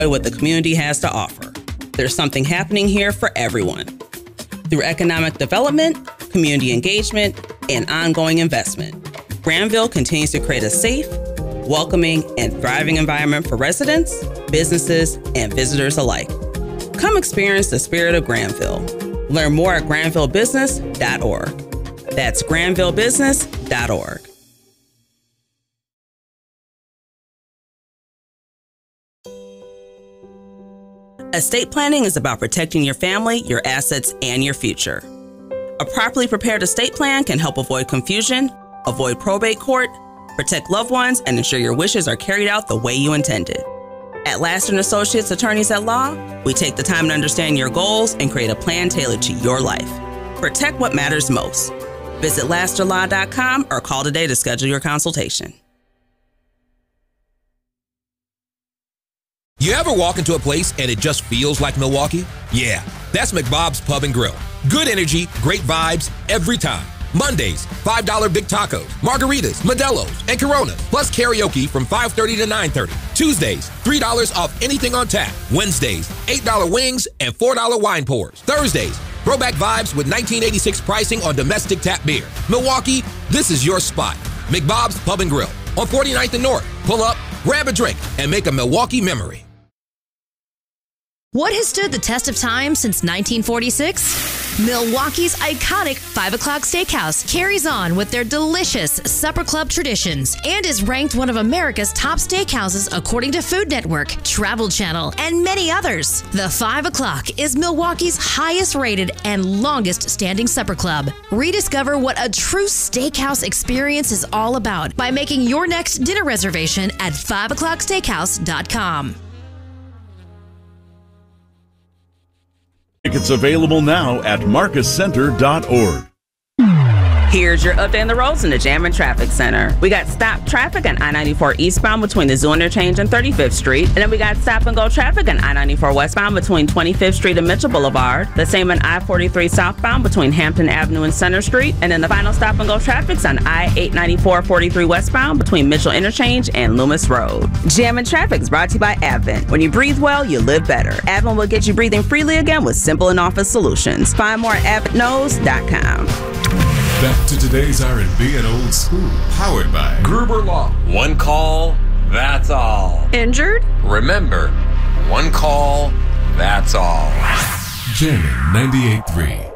what the community has to offer. There's something happening here for everyone. Through economic development, community engagement, and ongoing investment, Granville continues to create a safe, welcoming, and thriving environment for residents, businesses, and visitors alike. Come experience the spirit of Granville. Learn more at granvillebusiness.org. That's granvillebusiness.org. Estate planning is about protecting your family, your assets, and your future. A properly prepared estate plan can help avoid confusion, avoid probate court, protect loved ones, and ensure your wishes are carried out the way you intended. At Laster & Associates Attorneys at Law, we take the time to understand your goals and create a plan tailored to your life. Protect what matters most. Visit lasterlaw.com or call today to schedule your consultation. You ever walk into a place and it just feels like Milwaukee? Yeah, that's McBob's Pub and Grill. Good energy, great vibes, every time. Mondays, $5 big tacos, margaritas, Modelo's, and Coronas, plus karaoke from 5:30 to 9:30. Tuesdays, $3 off anything on tap. Wednesdays, $8 wings and $4 wine pours. Thursdays, throwback vibes with 1986 pricing on domestic tap beer. Milwaukee, this is your spot. McBob's Pub and Grill on 49th and North. Pull up, grab a drink, and make a Milwaukee memory. What has stood the test of time since 1946? Milwaukee's iconic 5 O'Clock Steakhouse carries on with their delicious supper club traditions and is ranked one of America's top steakhouses according to Food Network, Travel Channel, and many others. The 5 O'Clock is Milwaukee's highest rated and longest standing supper club. Rediscover what a true steakhouse experience is all about by making your next dinner reservation at 5o'clocksteakhouse.com. Tickets available now at marcuscenter.org. Here's your update on the roads in the Jammin Traffic Center. We got stop traffic on I-94 eastbound between the Zoo Interchange and 35th Street. And then we got stop and go traffic on I-94 westbound between 25th Street and Mitchell Boulevard. The same on I-43 southbound between Hampton Avenue and Center Street. And then the final stop and go traffic's on I-894 43 westbound between Mitchell Interchange and Loomis Road. Jammin Traffic is brought to you by Advent. When you breathe well, you live better. Advent will get you breathing freely again with simple and office solutions. Find more at adventknows.com. Back to today's R&B and old school, powered by Gruber Law. One call, that's all. Injured? Remember, one call, that's all. Jammin' 98.3.